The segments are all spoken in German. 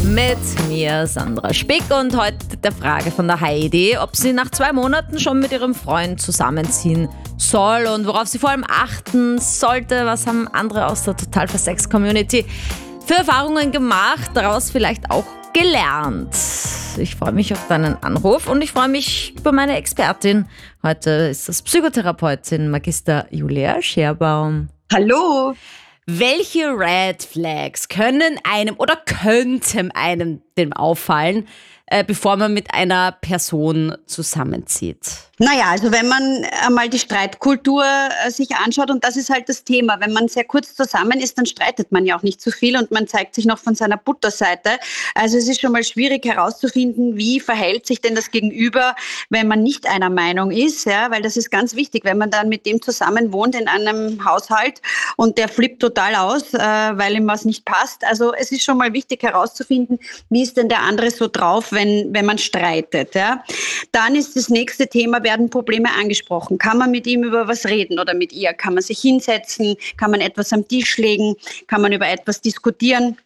Mit mir, Sandra Spick, und heute der Frage von der Heidi, ob sie nach 2 Monaten schon mit ihrem Freund zusammenziehen soll und worauf sie vor allem achten sollte. Was haben andere aus der Total für Sex Community für Erfahrungen gemacht, daraus vielleicht auch gelernt. Ich freue mich auf deinen Anruf und ich freue mich über meine Expertin. Heute ist das Psychotherapeutin Magister Julia Scherbaum. Hallo! Welche Red Flags können einem oder könnten einem dem auffallen, bevor man mit einer Person zusammenzieht? Naja, also wenn man einmal die Streitkultur sich anschaut, und das ist halt das Thema, wenn man sehr kurz zusammen ist, dann streitet man ja auch nicht so viel und man zeigt sich noch von seiner Butterseite. Also es ist schon mal schwierig herauszufinden, wie verhält sich denn das Gegenüber, wenn man nicht einer Meinung ist, ja, weil das ist ganz wichtig, wenn man dann mit dem zusammen wohnt in einem Haushalt und der flippt total aus, weil ihm was nicht passt. Also es ist schon mal wichtig herauszufinden, wie ist denn der andere so drauf, wenn man streitet. Ja. Dann ist das nächste Thema, werden Probleme angesprochen? Kann man mit ihm über was reden oder mit ihr? Kann man sich hinsetzen? Kann man etwas am Tisch legen? Kann man über etwas diskutieren?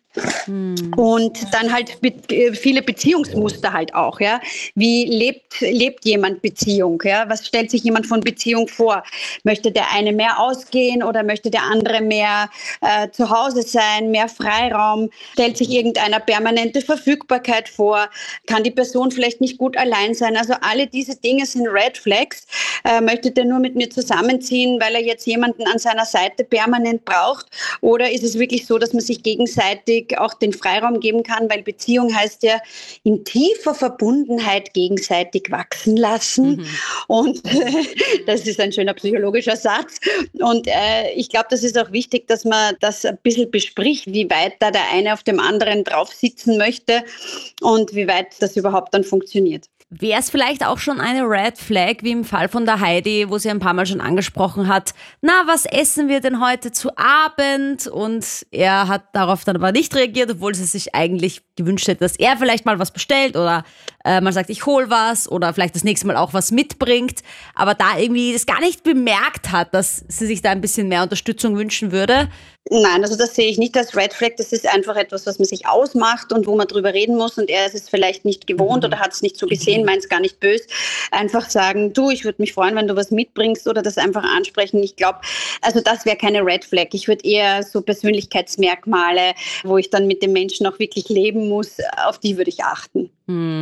Und dann halt viele Beziehungsmuster halt auch, ja. Wie lebt jemand Beziehung, ja? Was stellt sich jemand von Beziehung vor? Möchte der eine mehr ausgehen oder möchte der andere mehr zu Hause sein, mehr Freiraum? Stellt sich irgendeiner permanente Verfügbarkeit vor? Kann die Person vielleicht nicht gut allein sein? Also alle diese Dinge sind Red Flags. Möchte der nur mit mir zusammenziehen, weil er jetzt jemanden an seiner Seite permanent braucht? Oder ist es wirklich so, dass man sich gegenseitig auch den Freiraum geben kann, weil Beziehung heißt ja in tiefer Verbundenheit gegenseitig wachsen lassen. Und das ist ein schöner psychologischer Satz. Und ich glaube, das ist auch wichtig, dass man das ein bisschen bespricht, wie weit da der eine auf dem anderen drauf sitzen möchte und wie weit das überhaupt dann funktioniert. Wäre es vielleicht auch schon eine Red Flag, wie im Fall von der Heidi, wo sie ein paar Mal schon angesprochen hat, na, was essen wir denn heute zu Abend? Und er hat darauf dann aber nicht reagiert, obwohl sie sich eigentlich gewünscht hätte, dass er vielleicht mal was bestellt oder mal sagt, ich hol was oder vielleicht das nächste Mal auch was mitbringt, aber da irgendwie das gar nicht bemerkt hat, dass sie sich da ein bisschen mehr Unterstützung wünschen würde. Nein, also das sehe ich nicht als Red Flag. Das ist einfach etwas, was man sich ausmacht und wo man drüber reden muss. Und er ist es vielleicht nicht gewohnt oder hat es nicht so gesehen, meint es gar nicht böse. Einfach sagen, du, ich würde mich freuen, wenn du was mitbringst oder das einfach ansprechen. Ich glaube, also das wäre keine Red Flag. Ich würde eher so Persönlichkeitsmerkmale, wo ich dann mit dem Menschen auch wirklich leben muss, auf die würde ich achten.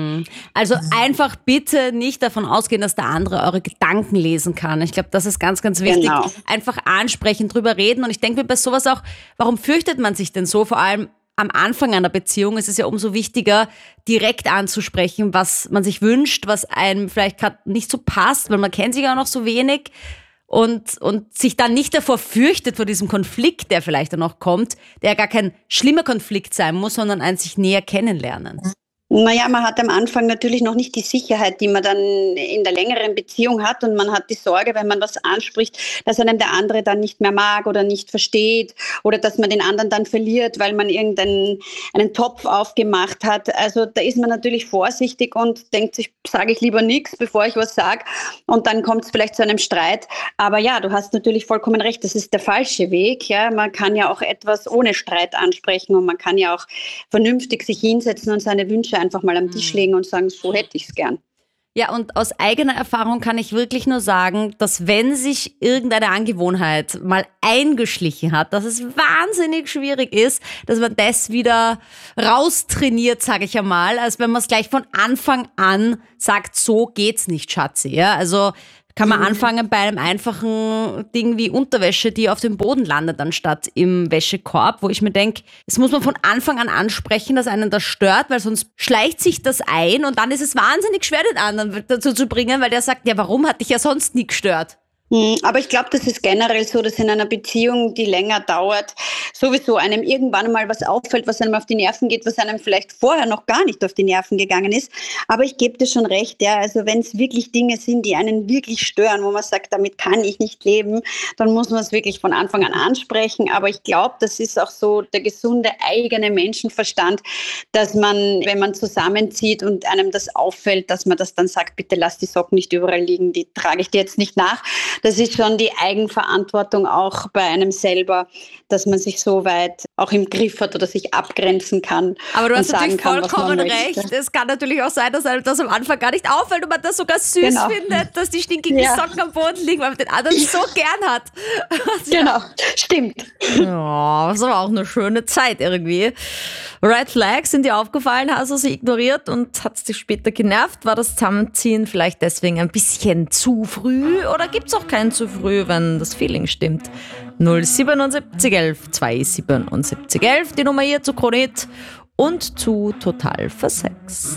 Also einfach bitte nicht davon ausgehen, dass der andere eure Gedanken lesen kann. Ich glaube, das ist ganz, ganz wichtig. Genau. Einfach ansprechen, drüber reden. Und ich denke mir bei sowas auch, warum fürchtet man sich denn so? Vor allem am Anfang einer Beziehung ist es ja umso wichtiger, direkt anzusprechen, was man sich wünscht, was einem vielleicht gerade nicht so passt, weil man kennt sich auch noch so wenig. Und sich dann nicht davor fürchtet, vor diesem Konflikt, der vielleicht dann noch kommt, der gar kein schlimmer Konflikt sein muss, sondern ein sich näher kennenlernen. Naja, man hat am Anfang natürlich noch nicht die Sicherheit, die man dann in der längeren Beziehung hat, und man hat die Sorge, wenn man was anspricht, dass einem der andere dann nicht mehr mag oder nicht versteht oder dass man den anderen dann verliert, weil man einen Topf aufgemacht hat. Also da ist man natürlich vorsichtig und denkt sich, sage ich lieber nichts, bevor ich was sage, und dann kommt es vielleicht zu einem Streit. Aber ja, du hast natürlich vollkommen recht, das ist der falsche Weg. Ja, man kann ja auch etwas ohne Streit ansprechen und man kann ja auch vernünftig sich hinsetzen und seine Wünsche einfach mal am Tisch legen und sagen, so hätte ich es gern. Ja, und aus eigener Erfahrung kann ich wirklich nur sagen, dass wenn sich irgendeine Angewohnheit mal eingeschlichen hat, dass es wahnsinnig schwierig ist, dass man das wieder raustrainiert, sage ich einmal, als wenn man es gleich von Anfang an sagt, so geht's nicht, Schatzi. Ja, also kann man anfangen bei einem einfachen Ding wie Unterwäsche, die auf dem Boden landet, anstatt im Wäschekorb, wo ich mir denke, das muss man von Anfang an ansprechen, dass einen das stört, weil sonst schleicht sich das ein und dann ist es wahnsinnig schwer, den anderen dazu zu bringen, weil der sagt, ja, warum hat dich ja sonst nie gestört? Aber ich glaube, das ist generell so, dass in einer Beziehung, die länger dauert, sowieso einem irgendwann mal was auffällt, was einem auf die Nerven geht, was einem vielleicht vorher noch gar nicht auf die Nerven gegangen ist. Aber ich gebe dir schon recht, ja, also wenn es wirklich Dinge sind, die einen wirklich stören, wo man sagt, damit kann ich nicht leben, dann muss man es wirklich von Anfang an ansprechen. Aber ich glaube, das ist auch so der gesunde eigene Menschenverstand, dass man, wenn man zusammenzieht und einem das auffällt, dass man das dann sagt, bitte lass die Socken nicht überall liegen, die trage ich dir jetzt nicht nach, das ist schon die Eigenverantwortung auch bei einem selber, dass man sich so weit auch im Griff hat oder sich abgrenzen kann. Aber du und hast sagen natürlich kann, vollkommen was man recht. möchte. Es kann natürlich auch sein, dass einem das am Anfang gar nicht auffällt und man das sogar süß Genau. findet, dass die stinkigen Socken am Boden liegen, weil man den anderen so gern hat. Genau, stimmt. Ja, das war auch eine schöne Zeit irgendwie. Red Flags sind dir aufgefallen, hast du sie ignoriert und hat es dich später genervt? War das Zusammenziehen vielleicht deswegen ein bisschen zu früh oder gibt es auch kein zu früh, wenn das Feeling stimmt? 07711 27711, die Nummer hier zu Kronit und zu Total versext.